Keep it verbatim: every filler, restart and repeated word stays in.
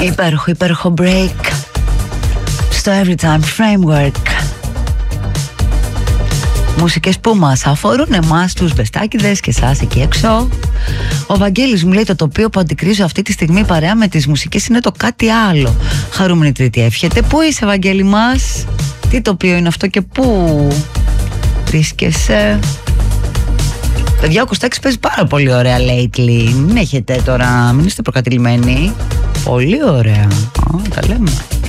Υπέροχο, υπέροχο break στο Everytime Framework. Μουσικές που μας αφορούν εμάς τους μπεστάκηδες και εσάς εκεί έξω. Ο Βαγγέλης μου λέει: το τοπίο που αντικρίζω αυτή τη στιγμή παρέα με τις μουσικές είναι το κάτι άλλο. Χαρούμενη Τρίτη εύχεται. Πού είσαι, Βαγγέλη μας? Τι τοπίο είναι αυτό και πού βρίσκεσαι? Παιδιά, ο Κωστάκης παίζει πάρα πολύ ωραία lately. Μην έχετε τώρα, μην είστε προκατηλημένοι. Πολύ ωραία. Α, τα λέμε.